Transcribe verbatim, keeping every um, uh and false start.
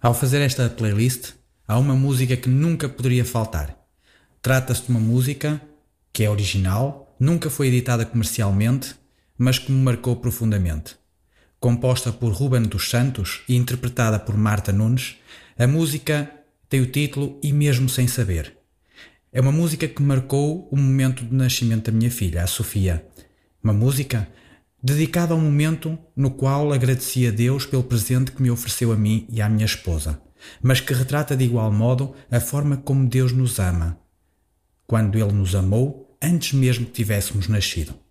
Ao fazer esta playlist, há uma música que nunca poderia faltar. Trata-se de uma música que é original, nunca foi editada comercialmente, mas que me marcou profundamente. Composta por Ruben dos Santos e interpretada por Marta Nunes, a música tem o título E Mesmo Sem Saber. É uma música que marcou o momento de nascimento da minha filha, a Sofia. Uma música dedicada ao momento no qual agradeci a Deus pelo presente que me ofereceu a mim e à minha esposa, mas que retrata de igual modo a forma como Deus nos ama, quando Ele nos amou antes mesmo que tivéssemos nascido.